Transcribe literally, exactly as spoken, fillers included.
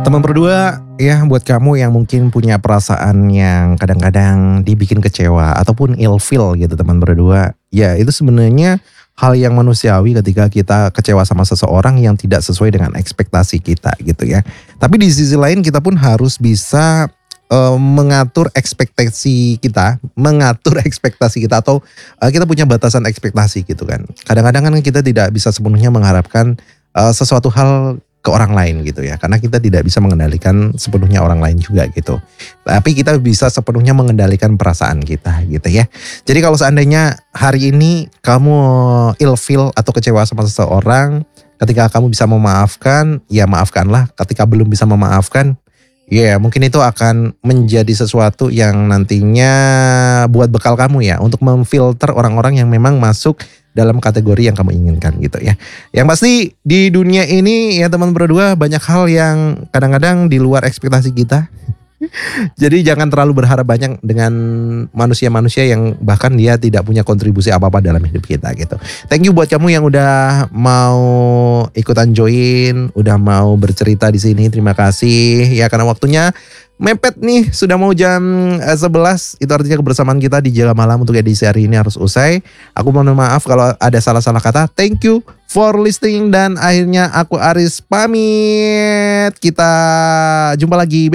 Teman berdua, ya buat kamu yang mungkin punya perasaan yang kadang-kadang dibikin kecewa ataupun ilfeel gitu teman berdua. Ya itu sebenarnya hal yang manusiawi ketika kita kecewa sama seseorang yang tidak sesuai dengan ekspektasi kita gitu ya. Tapi di sisi lain kita pun harus bisa eh, mengatur ekspektasi kita, mengatur ekspektasi kita atau eh, kita punya batasan ekspektasi gitu kan. Kadang-kadang kan kita tidak bisa sepenuhnya mengharapkan eh, sesuatu hal ke orang lain gitu ya, karena kita tidak bisa mengendalikan sepenuhnya orang lain juga gitu. Tapi kita bisa sepenuhnya mengendalikan perasaan kita gitu ya. Jadi kalau seandainya hari ini kamu ilfeel atau kecewa sama seseorang, ketika kamu bisa memaafkan, ya maafkanlah. Ketika belum bisa memaafkan, ya mungkin itu akan menjadi sesuatu yang nantinya buat bekal kamu ya, untuk memfilter orang-orang yang memang masuk dalam kategori yang kamu inginkan gitu ya. Yang pasti di dunia ini ya teman berdua, banyak hal yang kadang-kadang di luar ekspektasi kita. Jadi jangan terlalu berharap banyak dengan manusia-manusia yang bahkan dia tidak punya kontribusi apa-apa dalam hidup kita gitu. Thank you buat kamu yang udah mau ikutan join, udah mau bercerita di sini. Terima kasih ya, karena waktunya mepet nih, sudah mau jam eh, sebelas. Itu artinya kebersamaan kita di Jaga Malam untuk edisi hari ini harus usai. Aku mohon maaf kalau ada salah-salah kata. Thank you for listening, dan akhirnya aku Aris pamit. Kita jumpa lagi.